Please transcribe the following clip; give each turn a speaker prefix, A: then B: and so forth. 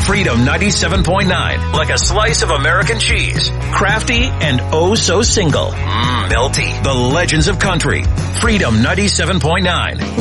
A: Freedom 97.9, like a slice of American cheese. Crafty and oh so single. Melty. The legends of country. Freedom 97.9.